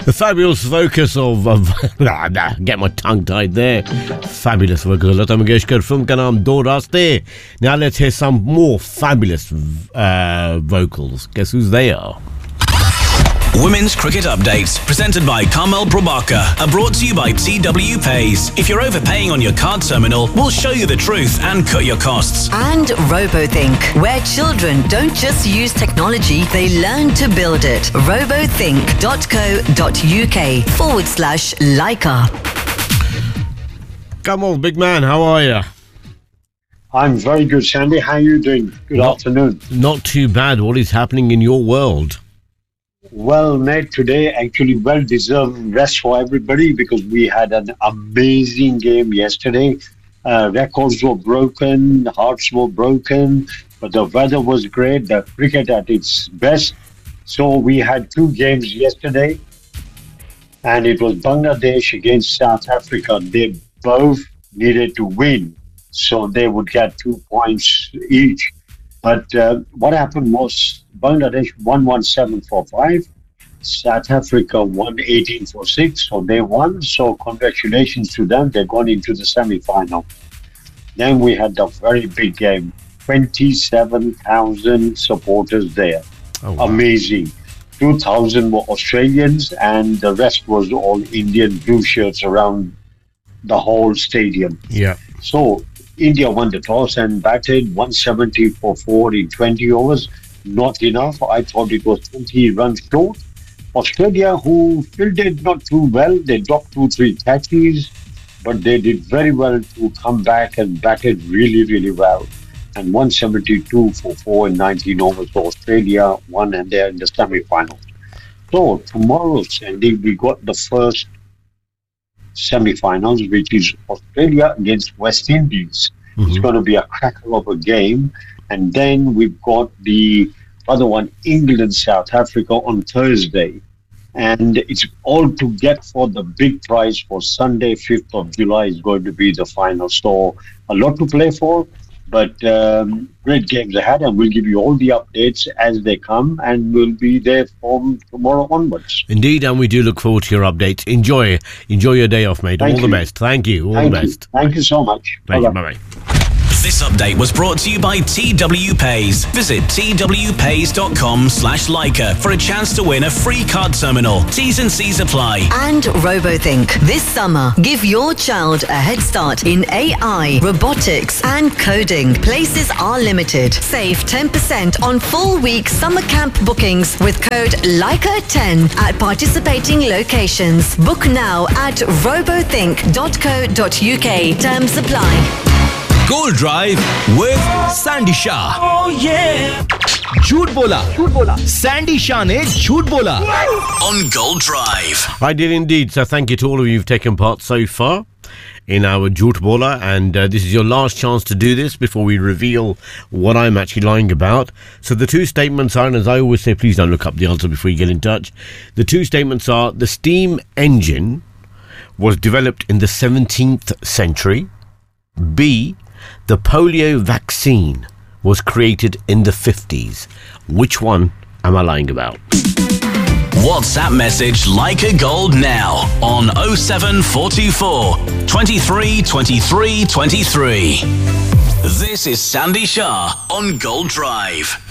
The fabulous vocals of get my tongue tied there. Fabulous vocals Lata Mangeshkar. Film ka naam Do Raaste. Now let's hear some more fabulous vocals. Guess who's they are? Women's Cricket Updates, presented by Carmel Probaka, are brought to you by TW Pays. If you're overpaying on your card terminal, we'll show you the truth and cut your costs. And RoboThink, where children don't just use technology, they learn to build it. robothink.co.uk/Leica. Come on, big man, how are you? I'm very good, Sandy. How are you doing? Good afternoon. Not too bad. What is happening in your world? Well, mate, today actually well-deserved rest for everybody because we had an amazing game yesterday. Records were broken, hearts were broken, but the weather was great, the cricket at its best. So we had two games yesterday, and it was Bangladesh against South Africa. They both needed to win, so they would get 2 points each. But what happened was Bangladesh won 107 for 5. South Africa won 18 for 6. So they won. So congratulations to them. They've gone into the semi-final. Then we had the very big game. 27,000 supporters there. Oh, wow. Amazing. 2,000 were Australians and the rest was all Indian blue shirts around the whole stadium. Yeah. So India won the toss and batted 170 for 4 in 20 overs. Not enough. I thought it was 20 runs short. Australia, who fielded not too well, they dropped 2-3 catches, but they did very well to come back and batted really, really well. And 172 for 4 in 19 overs. So Australia won and they're in the semi-finals. So tomorrow, Sandy, we got the first semi-finals, which is Australia against West Indies. Mm-hmm. It's going to be a cracker of a game. And then we've got the other one, England, South Africa on Thursday. And it's all to get for the big prize for Sunday, 5th of July is going to be the final. So a lot to play for, but great games ahead. And we'll give you all the updates as they come. And we'll be there from tomorrow onwards. Indeed, and we do look forward to your updates. Enjoy your day off, mate. All the best. Thank you. All the best. Thank you so much. Thank you. Bye-bye. This update was brought to you by TW Pays. Visit twpays.com/Leica for a chance to win a free card terminal. T's and C's apply. And RoboThink. This summer, give your child a head start in AI, robotics and coding. Places are limited. Save 10% on full week summer camp bookings with code Leica10 at participating locations. Book now at robothink.co.uk. Terms apply. Gold Drive with Sandy Shah. Oh yeah. झूठ बोला Sandy Shah ने झूठ बोला on Gold Drive. I did indeed. So thank you to all of you who've taken part so far in our Jhoot Bola, and this is your last chance to do this before we reveal what I'm actually lying about. So the two statements are, and as I always say, please don't look up the answer before you get in touch. The two statements are: the steam engine was developed in the 17th century. B, the polio vaccine was created in the 50s. Which one am I lying about? WhatsApp message Leica Gold now on 07424 23 23 23. This is Sandy Shah on Gold Drive.